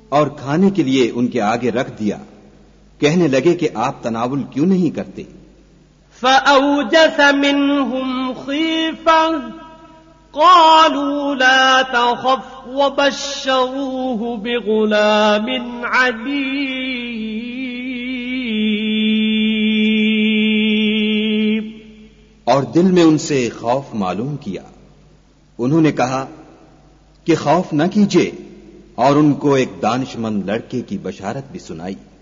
और खाने के लिए उनके आगे रख दिया। कहने लगे कि आप तनावुल क्यों नहीं करते। فأوجس منهم خيفة قالوا لا تخف وبشروه بغلام عليم। और दिल में उनसे खौफ मालूम किया। उन्होंने कहा कि खौफ न कीजिए, और उनको एक दानिशमंद लड़के की बशारत भी सुनाई।